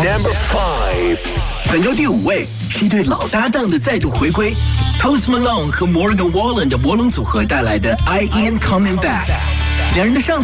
Number 5。 本周第5位是一对老搭档的再度回归 ，Post Malone 和 Morgan Wallen 的魔龙组合带来的《I Ain't Coming Back》，两人的上